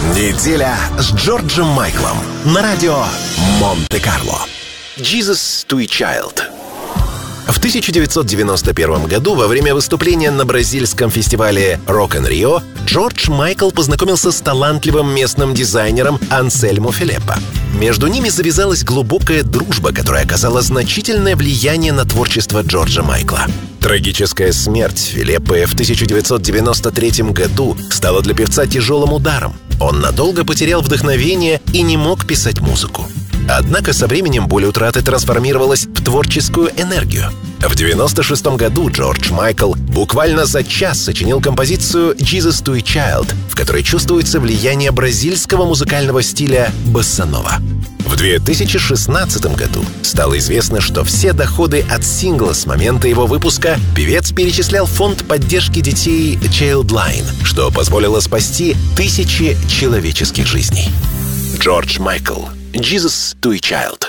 Неделя с Джорджем Майклом на радио Монте-Карло. Jesus to a Child. В 1991 году во время выступления на бразильском фестивале Rock in Rio Джордж Майкл познакомился с талантливым местным дизайнером Ансельмо Филиппо. Между ними завязалась глубокая дружба, которая оказала значительное влияние на творчество Джорджа Майкла. Трагическая смерть Филиппо в 1993 году стала для певца тяжелым ударом. Он надолго потерял вдохновение и не мог писать музыку. Однако со временем боль утраты трансформировалась в творческую энергию. В 1996 году Джордж Майкл буквально за час сочинил композицию «Jesus to a Child», в которой чувствуется влияние бразильского музыкального стиля боссанова. В 2016 году стало известно, что все доходы от сингла с момента его выпуска певец перечислял в фонд поддержки детей Childline, что позволило спасти тысячи человеческих жизней. Джордж Майкл. Jesus to a Child.